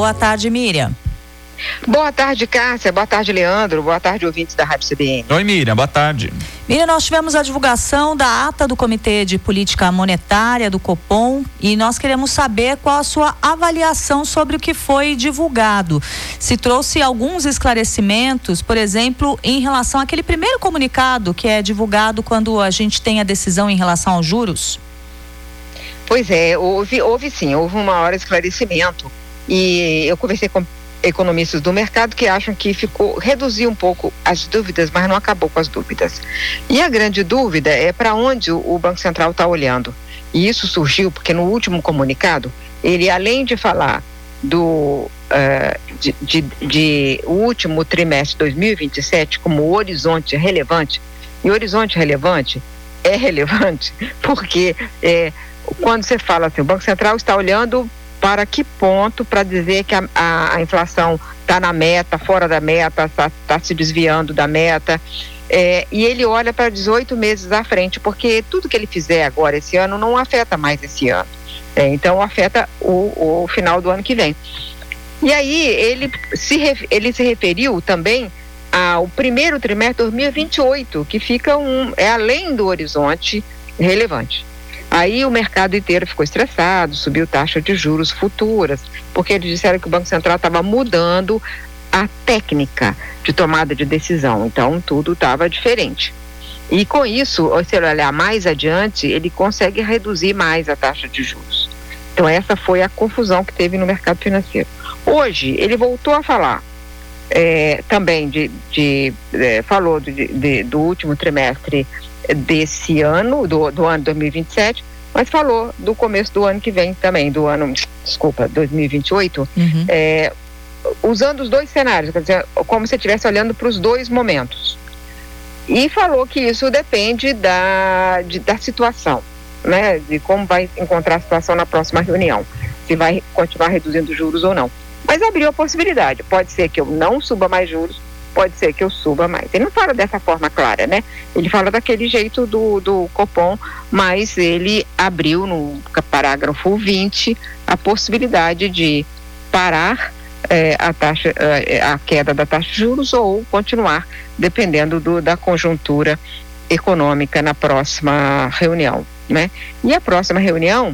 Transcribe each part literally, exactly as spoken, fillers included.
Boa tarde, Miriam. Boa tarde, Cássia. Boa tarde, Leandro. Boa tarde, ouvintes da Rádio C B N. Oi, Miriam. Boa tarde. Miriam, nós tivemos a divulgação da ata do Comitê de Política Monetária do Copom e nós queremos saber qual a sua avaliação sobre o que foi divulgado. Se trouxe alguns esclarecimentos, por exemplo, em relação àquele primeiro comunicado que é divulgado quando a gente tem a decisão em relação aos juros? Pois é, houve, houve sim, houve um maior esclarecimento e eu conversei com economistas do mercado que acham que ficou, reduziu um pouco as dúvidas, mas não acabou com as dúvidas. E a grande dúvida é para onde o, o Banco Central está olhando. E isso surgiu porque no último comunicado, ele além de falar do uh, de, de, de o último trimestre de dois mil e vinte e sete como horizonte relevante, e horizonte relevante é relevante porque é, quando você fala assim, o Banco Central está olhando para que ponto para dizer que a, a, a inflação está na meta, fora da meta, está tá se desviando da meta, é, e ele olha para dezoito meses à frente, porque tudo que ele fizer agora esse ano não afeta mais esse ano, é, então afeta o, o final do ano que vem. E aí ele se, ele se referiu também ao primeiro trimestre de dois mil e vinte e oito, que fica um, é além do horizonte relevante. Aí o mercado inteiro ficou estressado, subiu taxa de juros futuras, porque eles disseram que o Banco Central estava mudando a técnica de tomada de decisão, então tudo estava diferente. E com isso, se ele olhar mais adiante, ele consegue reduzir mais a taxa de juros. Então essa foi a confusão que teve no mercado financeiro. Hoje, ele voltou a falar é, também, de, de, é, falou de, de, do último trimestre desse ano, do, do ano dois mil e vinte e sete, mas falou do começo do ano que vem também, do ano, desculpa, dois mil e vinte e oito, uhum. é, usando os dois cenários, quer dizer, como se estivesse olhando para os dois momentos. E falou que isso depende da, de, da situação, né, de como vai encontrar a situação na próxima reunião, se vai continuar reduzindo juros ou não. Mas abriu a possibilidade, pode ser que eu não suba mais juros, pode ser que eu suba mais. Ele não fala dessa forma clara, né? Ele fala daquele jeito do, do Copom, mas ele abriu no parágrafo vinte a possibilidade de parar eh, a, taxa, eh, a queda da taxa de juros ou continuar, dependendo do, da conjuntura econômica na próxima reunião, né? E a próxima reunião,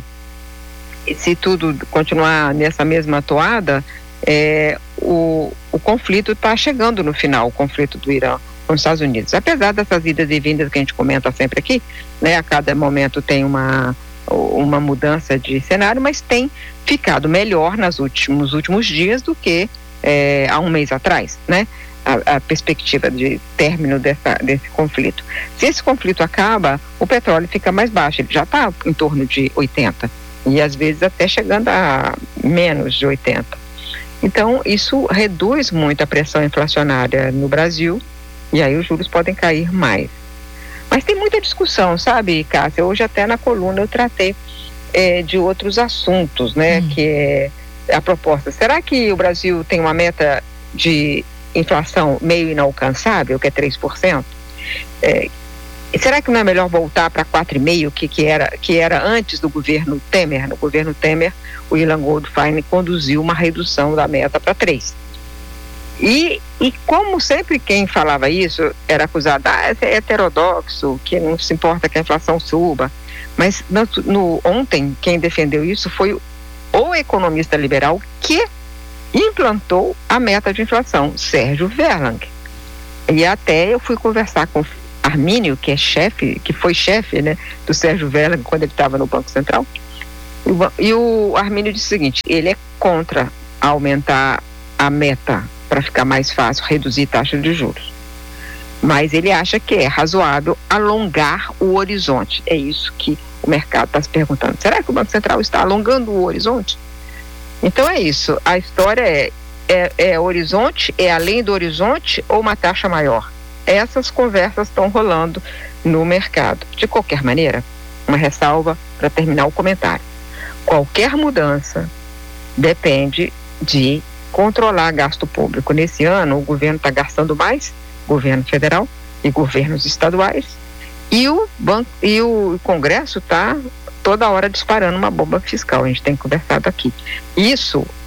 se tudo continuar nessa mesma toada, é, o, o conflito está chegando no final, o conflito do Irã com os Estados Unidos. Apesar dessas idas e vindas que a gente comenta sempre aqui, né, a cada momento tem uma, uma mudança de cenário, mas tem ficado melhor nas últimos, nos últimos dias do que é, há um mês atrás, né? A, a perspectiva de término dessa, desse conflito. Se esse conflito acaba, o petróleo fica mais baixo, ele já está em torno de oitenta e às vezes até chegando a menos de oitenta. Então, isso reduz muito a pressão inflacionária no Brasil e aí os juros podem cair mais. Mas tem muita discussão, sabe, Cássia? Hoje até na coluna eu tratei é, de outros assuntos, né? Hum. Que é a proposta. Será que o Brasil tem uma meta de inflação meio inalcançável, que é três por cento? É, será que não é melhor voltar para quatro vírgula cinco por cento, que, que, era, que era antes do governo Temer? No governo Temer, o Ilan Goldfein conduziu uma redução da meta para três. E, e como sempre quem falava isso era acusado, ah, é heterodoxo, que não se importa que a inflação suba. Mas no, no, ontem quem defendeu isso foi o economista liberal que implantou a meta de inflação, Sérgio Verlang. E até eu fui conversar com Armínio, que é chefe, que foi chefe, né, do Sérgio Verlang quando ele estava no Banco Central. E, e o Armínio disse o seguinte: ele é contra aumentar a meta para ficar mais fácil, reduzir taxa de juros. Mas ele acha que é razoável alongar o horizonte. É isso que o mercado está se perguntando. Será que o Banco Central está alongando o horizonte? Então é isso. A história é, é, é horizonte, é além do horizonte ou uma taxa maior? Essas conversas estão rolando no mercado. De qualquer maneira, uma ressalva para terminar o comentário. Qualquer mudança depende de controlar gasto público. Nesse ano, o governo está gastando mais, governo federal e governos estaduais, e o banco e o Congresso está toda hora disparando uma bomba fiscal. A gente tem conversado aqui. Isso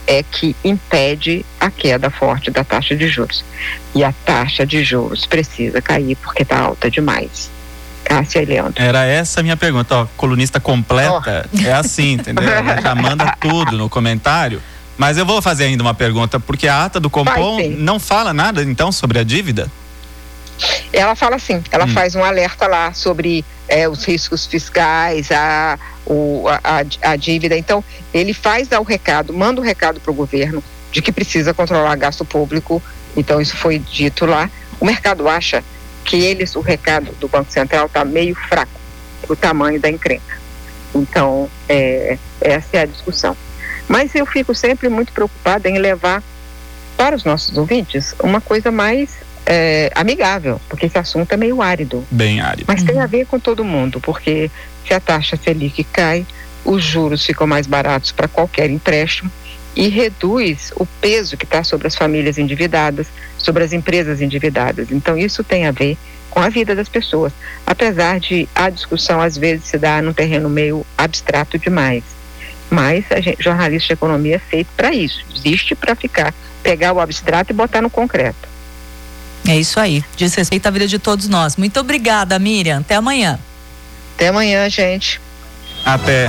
é que impede a queda forte da taxa de juros. E a taxa de juros precisa cair porque está alta demais. Cássia e Leandro. Era essa a minha pergunta, ó, colunista completa, oh. é assim, entendeu? Ela já manda tudo no comentário, mas eu vou fazer ainda uma pergunta, porque a ata do Copom não fala nada, então, sobre a dívida? Ela fala sim, ela hum. faz um alerta lá sobre é, os riscos fiscais, a, o, a, a dívida, então ele faz dar o recado, manda o recado para o governo de que precisa controlar gasto público, então isso foi dito lá. O mercado acha que eles, o recado do Banco Central está meio fraco o tamanho da encrenca. Então, é, essa é a discussão. Mas eu fico sempre muito preocupada em levar para os nossos ouvintes uma coisa mais é, amigável, porque esse assunto é meio árido. Bem árido. Mas tem a ver com todo mundo, porque se a taxa Selic cai, os juros ficam mais baratos para qualquer empréstimo e reduz o peso que está sobre as famílias endividadas, sobre as empresas endividadas. Então isso tem a ver com a vida das pessoas, apesar de a discussão às vezes se dar num terreno meio abstrato demais. Mas a gente, jornalista de economia é feito para isso, existe para ficar, pegar o abstrato e botar no concreto. É isso aí, diz respeito à vida de todos nós. Muito obrigada, Miriam, até amanhã. Até amanhã, gente. Até.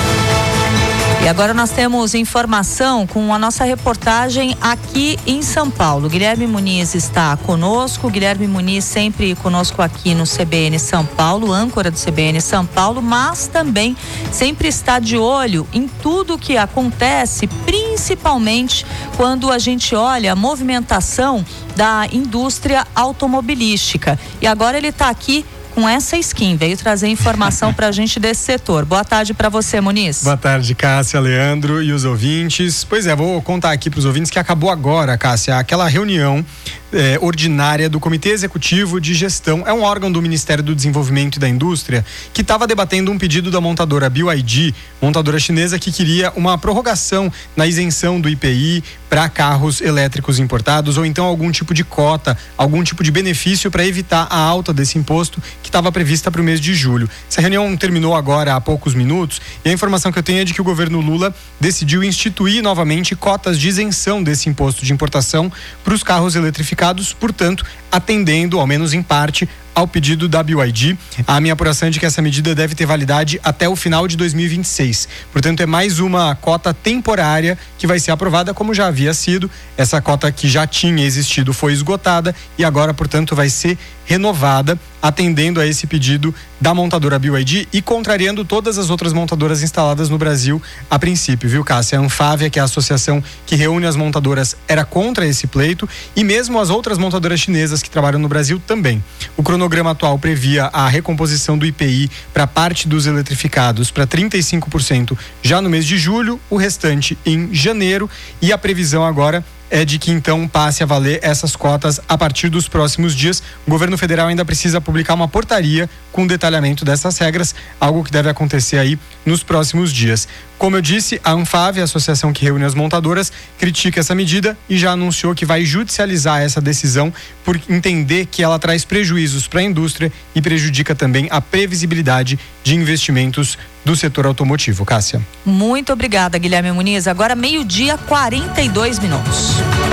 E agora nós temos informação com a nossa reportagem aqui em São Paulo. Guilherme Muniz está conosco. Guilherme Muniz sempre conosco aqui no C B N São Paulo, âncora do C B N São Paulo, mas também sempre está de olho em tudo que acontece, principalmente quando a gente olha a movimentação da indústria automobilística. E agora ele está aqui com essa skin, veio trazer informação pra gente desse setor. Boa tarde pra você, Muniz. Boa tarde, Cássia, Leandro e os ouvintes. Pois é, vou contar aqui pros ouvintes que acabou agora, Cássia, aquela reunião é, ordinária do Comitê Executivo de Gestão. É um órgão do Ministério do Desenvolvimento e da Indústria que estava debatendo um pedido da montadora B Y D, montadora chinesa, que queria uma prorrogação na isenção do I P I para carros elétricos importados ou então algum tipo de cota, algum tipo de benefício para evitar a alta desse imposto que estava prevista para o mês de julho. Essa reunião terminou agora há poucos minutos e a informação que eu tenho é de que o governo Lula decidiu instituir novamente cotas de isenção desse imposto de importação para os carros eletrificados, portanto, atendendo, ao menos em parte, ao pedido da B Y D. A minha apuração é de que essa medida deve ter validade até o final de dois mil e vinte e seis. Portanto, é mais uma cota temporária que vai ser aprovada, como já havia sido. Essa cota que já tinha existido foi esgotada e agora, portanto, vai ser renovada, atendendo a esse pedido da montadora B Y D e contrariando todas as outras montadoras instaladas no Brasil a princípio, viu, Cássia? A Anfávia, que é a associação que reúne as montadoras, era contra esse pleito e mesmo as outras montadoras chinesas que trabalham no Brasil também. O cronograma atual previa a recomposição do I P I para parte dos eletrificados para trinta e cinco por cento já no mês de julho, o restante em janeiro, e a previsão agora é de que então passe a valer essas cotas a partir dos próximos dias. O governo federal ainda precisa publicar uma portaria com detalhamento dessas regras, algo que deve acontecer aí nos próximos dias. Como eu disse, a Anfávia, a associação que reúne as montadoras, critica essa medida e já anunciou que vai judicializar essa decisão por entender que ela traz prejuízos para a indústria e prejudica também a previsibilidade de investimentos do setor automotivo. Cássia. Muito obrigada, Guilherme Muniz. Agora meio-dia, quarenta e dois minutos.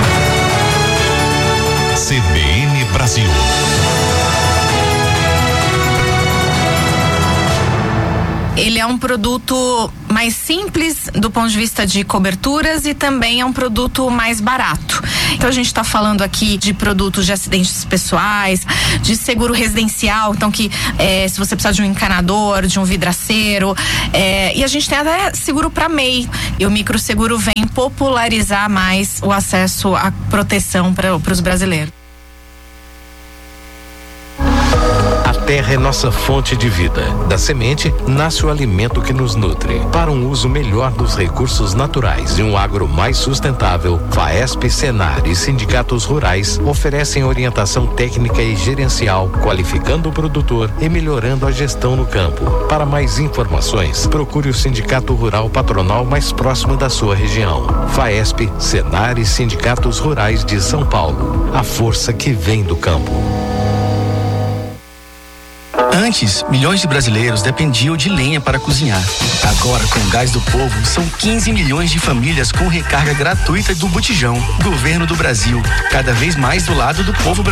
C B N Brasil. Ele é um produto mais simples do ponto de vista de coberturas e também é um produto mais barato. Então a gente está falando aqui de produtos de acidentes pessoais, de seguro residencial, então que é, se você precisar de um encanador, de um vidraceiro, é, e a gente tem até seguro para M E I. E o microseguro vem popularizar mais o acesso à proteção para os brasileiros. A terra é nossa fonte de vida. Da semente nasce o alimento que nos nutre. Para um uso melhor dos recursos naturais e um agro mais sustentável, Faesp, Senar e sindicatos rurais oferecem orientação técnica e gerencial, qualificando o produtor e melhorando a gestão no campo. Para mais informações, procure o Sindicato Rural Patronal mais próximo da sua região. Faesp, Senar e sindicatos rurais de São Paulo. A força que vem do campo. Antes, milhões de brasileiros dependiam de lenha para cozinhar. Agora, com o Gás do Povo, são quinze milhões de famílias com recarga gratuita do botijão. Governo do Brasil, cada vez mais do lado do povo brasileiro.